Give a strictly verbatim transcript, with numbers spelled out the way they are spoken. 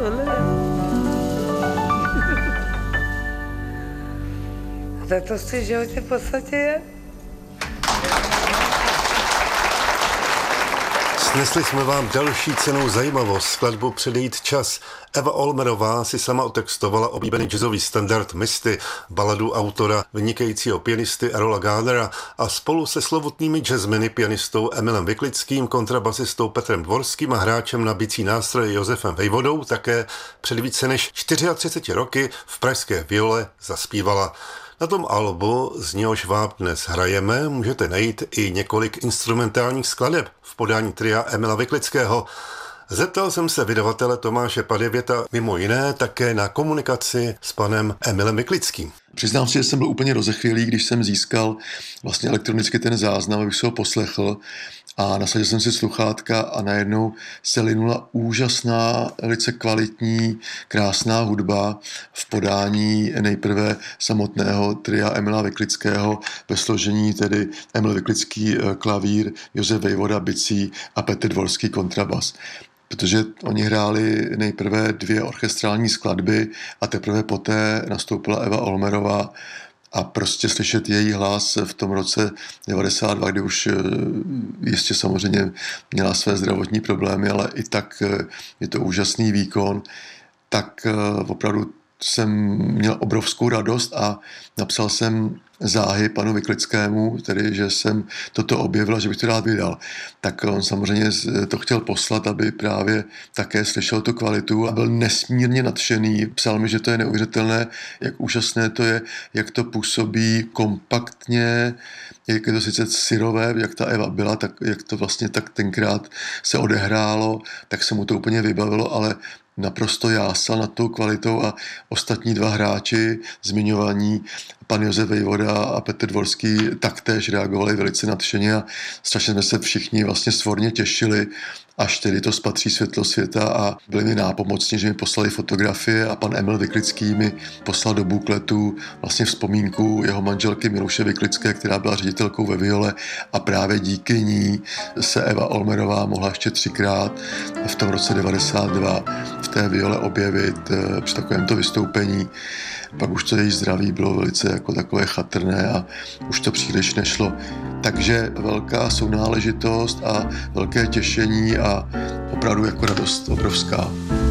Tak to v životě v podstatě je. Snesli jsme vám další cenou zajímavost, skladbu Předejít čas. Eva Olmerová si sama otextovala oblíbený jazzový standard Misty, baladu autora vynikajícího pianisty Erola Garnera a spolu se slovutnými jazzmeny pianistou Emilem Vyklickým, kontrabasistou Petrem Dvorským a hráčem na bicí nástroje Josefem Vejvodou také před více než třiceti čtyřmi roky v pražské Viole zaspívala. Na tom albu, z něhož vám dnes hrajeme, můžete najít i několik instrumentálních skladeb v podání tria Emila Vyklického. Zeptal jsem se vydavatele Tomáše Padevěta mimo jiné také na komunikaci s panem Emilem Vyklickým. Přiznám si, že jsem byl úplně rozechvělý, když jsem získal vlastně elektronicky ten záznam, abych si ho poslechl a nasadil jsem si sluchátka a najednou se linula úžasná, velice kvalitní, krásná hudba v podání nejprve samotného tria Emila Vyklického ve složení tedy Emil Vyklický klavír, Josef Vejvoda bicí a Petr Dvorský kontrabas. Protože oni hráli nejprve dvě orchestrální skladby a teprve poté nastoupila Eva Olmerová a prostě slyšet její hlas v tom roce devadesát dva, kdy už jistě samozřejmě měla své zdravotní problémy, ale i tak je to úžasný výkon, tak opravdu jsem měl obrovskou radost a napsal jsem záhy panu Vyklickému, tedy že jsem toto objevil, že bych to rád vydal. Tak on samozřejmě to chtěl poslat, aby právě také slyšel tu kvalitu a byl nesmírně nadšený. Psal mi, že to je neuvěřitelné, jak úžasné to je, jak to působí kompaktně, jak je to sice syrové, jak ta Eva byla, tak jak to vlastně tak tenkrát se odehrálo, tak se mu to úplně vybavilo, ale naprosto jásal nad tou kvalitou a ostatní dva hráči zmiňovaní, pan Josef Vejvoda a Petr Dvorský, taktéž reagovali velice nadšeně a strašně jsme se všichni vlastně svorně těšili, až tedy to spatří světlo světa a byli mi nápomocní, že mi poslali fotografie a pan Emil Vyklický mi poslal do bukletu vlastně vzpomínku jeho manželky Miluše Vyklické, která byla ředitelkou ve Viole a právě díky ní se Eva Olmerová mohla ještě třikrát v tom roce devadesát dva v té Viole objevit při takovémto vystoupení. Pak už to její zdraví bylo velice jako takové chatrné a už to příliš nešlo. Takže velká sounáležitost a velké těšení a opravdu jako radost obrovská.